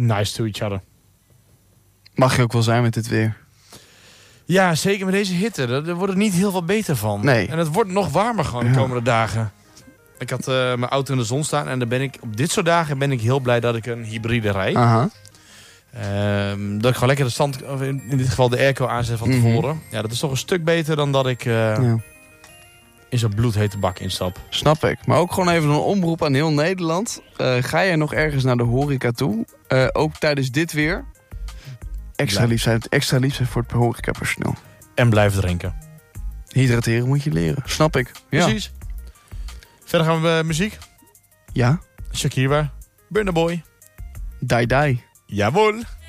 Nice to each other. Mag je ook wel zijn met dit weer. Ja, zeker met deze hitte. Daar wordt het niet heel veel beter van. Nee. En het wordt nog warmer gewoon de komende dagen. Ik had mijn auto in de zon staan. En dan ben ik, op dit soort dagen ben ik heel blij dat ik een hybride rijd. Aha. Dat ik gewoon lekker de stand, of in dit geval de airco aanzet van tevoren. Ja, dat is toch een stuk beter dan dat ik in zo'n bloedhete bak instap. Snap ik. Maar ook gewoon even een oproep aan heel Nederland. Ga je nog ergens naar de horeca toe? Ook tijdens dit weer. Extra lief zijn voor het horecapersoneel. En blijf drinken. Hydrateren moet je leren. Snap ik. Ja. Precies. Verder gaan we muziek. Ja. Shakira. Burna Boy. Die. Jawohl.